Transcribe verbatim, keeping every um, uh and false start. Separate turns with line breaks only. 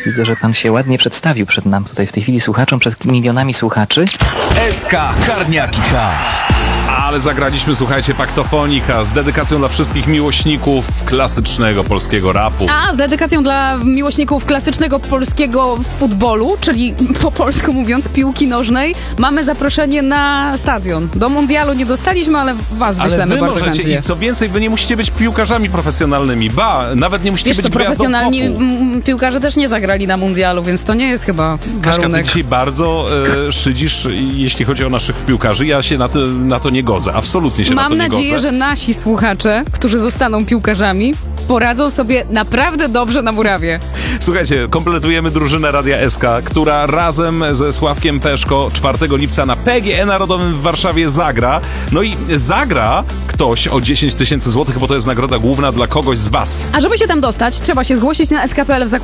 Widzę, że pan się ładnie przedstawił przed nam tutaj w tej chwili słuchaczom, przed milionami słuchaczy.
S K Karniaki K.
Ale zagraliśmy, słuchajcie, Paktofonika z dedykacją dla wszystkich miłośników klasycznego polskiego rapu.
A, z dedykacją dla miłośników klasycznego polskiego futbolu, czyli po polsku mówiąc piłki nożnej, mamy zaproszenie na stadion. Do mundialu nie dostaliśmy, ale was
Ale
wyślemy
wy
bardzo
możecie
chętnie.
i co więcej, wy nie musicie być piłkarzami profesjonalnymi, ba, nawet nie musicie
Wiesz,
być
to
gwiazdą
profesjonalni
popu.
m, piłkarze też nie zagrali na mundialu, więc to nie jest chyba
Kaśka, ty
warunek.
dzisiaj bardzo e, szydzisz, jeśli chodzi o naszych piłkarzy. Ja się na to, na to nie godzę. Absolutnie się
Mam
na to nie
nadzieję,
godzę.
że nasi słuchacze, którzy zostaną piłkarzami, poradzą sobie naprawdę dobrze na murawie.
Słuchajcie, kompletujemy drużynę Radia S K, która razem ze Sławkiem Peszko czwartego lipca na P G E Narodowym w Warszawie zagra. No i zagra ktoś o dziesięć tysięcy złotych, bo to jest nagroda główna dla kogoś z was.
A żeby się tam dostać, trzeba się zgłosić na S K P L w zakładzie